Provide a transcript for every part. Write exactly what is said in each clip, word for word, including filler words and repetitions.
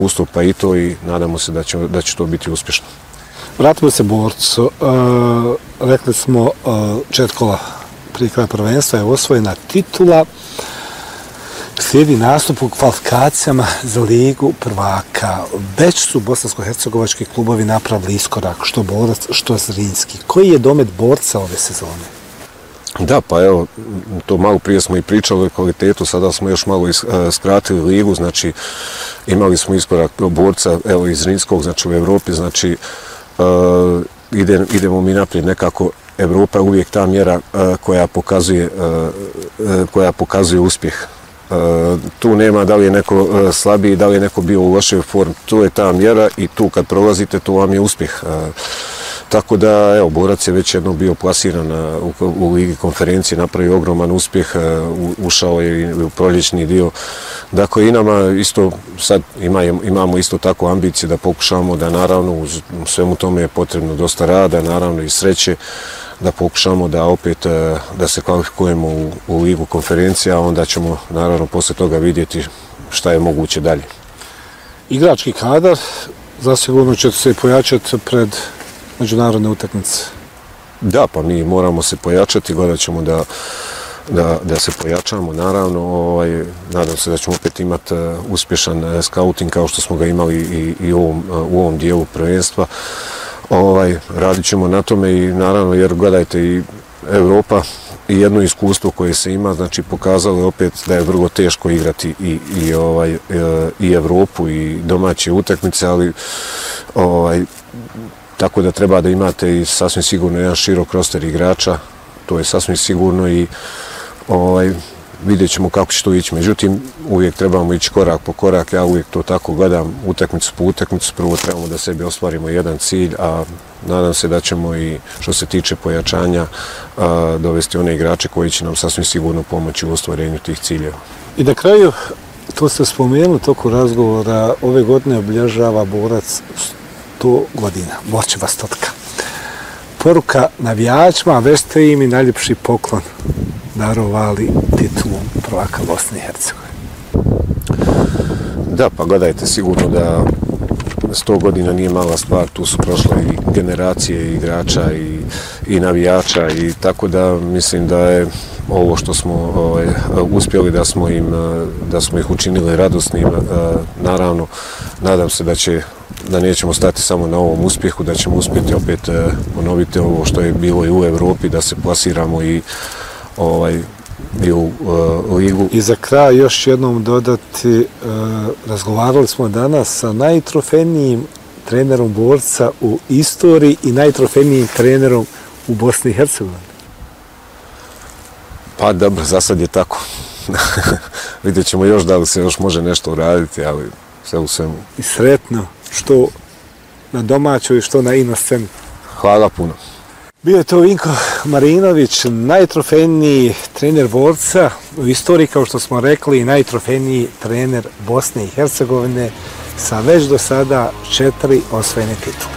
ustupa i to i nadamo se da će, da će to biti uspješno. Vratimo se borcu. Uh, rekli smo uh, četiri kola prije kraja prvenstva je osvojena titula. Slijedi nastup u kvalifikacijama za ligu prvaka. Već su bosansko-hercegovački klubovi napravili iskorak, što borac, što Zrinski. Koji je domet borca ove sezone? Da, pa evo, to malo prije smo i pričali o kvalitetu, sada smo još malo is, uh, skratili ligu, znači imali smo iskorak borca, evo iz Zrinskog, znači u Evropi, znači uh, ide, idemo mi naprijed nekako. Evropa je uvijek ta mjera uh, koja pokazuje, uh, uh, koja pokazuje uspjeh. Uh, tu nema da li je neko uh, slabiji, da li je neko bio u lošoj formi, tu je ta mjera i tu kad prolazite, to vam je uspjeh. Uh, tako da, evo, borac je već jedno bio plasiran uh, u, u Ligi konferencije, napravio ogroman uspjeh, uh, ušao je i u proljećni dio. Dakle, i nama isto, sad ima, imamo isto tako ambicije da pokušamo da naravno u svemu tome je potrebno dosta rada, naravno i sreće, da pokušamo da opet da se kvalifikujemo u, u Ligu konferencija, a onda ćemo naravno posle toga vidjeti šta je moguće dalje. Igrački kadar zasigurno će se pojačati pred međunarodne utakmice. Da, pa mi moramo se pojačati, gledat ćemo da, da, da se pojačamo, naravno, ovaj, nadam se da ćemo opet imati uspješan skauting kao što smo ga imali i, i u, ovom, u ovom dijelu prvenstva. Ovaj, radit ćemo na tome i naravno, jer gledajte i Evropa i jedno iskustvo koje se ima, znači pokazalo je opet da je vrlo teško igrati i, i, ovaj, i Evropu i domaće utakmice, ali ovaj, tako da treba da imate i sasvim sigurno jedan širok roster igrača, to je sasvim sigurno i ovaj, vidjet ćemo kako će to ići. Međutim, uvijek trebamo ići korak po korak, ja uvijek to tako gledam, utakmicu po utakmicu, prvo trebamo da sebi ostvarimo jedan cilj, a nadam se da ćemo i što se tiče pojačanja a, dovesti one igrače koji će nam sasvim sigurno pomoći u ostvarenju tih ciljeva. I na kraju, to ste spomenuli toku razgovora, ove godine obilježava borac sto godina, Borčeva stotka. Poruka navijačima, već ste im i najljepši poklon darovali titulom prvaka Bosne i Hercegovine. Da, pa gledajte, sigurno da sto godina nije mala stvar, tu su prošle i generacije igrača i, i navijača i tako da mislim da je ovo što smo ovaj, uspjeli da smo, im, da smo ih učinili radosnim, naravno, nadam se da će da nećemo stati samo na ovom uspjehu, da ćemo uspjeti opet ponoviti ovo što je bilo i u Evropi, da se plasiramo i ovaj, i u uh, ligu. I za kraj još jednom dodati, uh, razgovarali smo danas sa najtrofejnijim trenerom borca u istoriji i najtrofejnijim trenerom u Bosni i Hercegovini. Pa dobro, za sad je tako. Vidjet ćemo još da li se još može nešto uraditi, ali sve u svemu. I sretno, što na domaćoj, što na ino sceni. Hvala puno. Bio je to Vinko Marinović, najtrofejniji trener borca u istoriji, kao što smo rekli, najtrofejniji trener Bosne i Hercegovine sa već do sada četiri osvojene titule.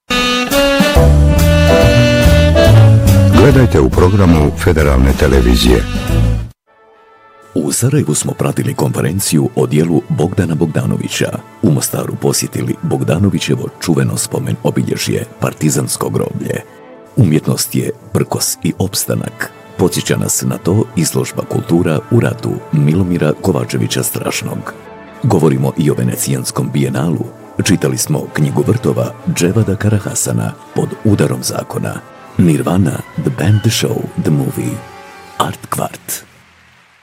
Gledajte u programu Federalne televizije. U Sarajevu smo pratili konferenciju o dijelu Bogdana Bogdanovića. U Mostaru posjetili Bogdanovićevo čuveno spomen obilježje Partizansko groblje. Umjetnost je prkos i opstanak. Podsjeća nas na to izložba Kultura u ratu Milomira Kovačevića Strašnog. Govorimo i o Venecijanskom bijenalu. Čitali smo knjigu vrtova Dževada Karahasana Pod udarom zakona. Nirvana, The Band, The Show, The Movie. Art Kvart.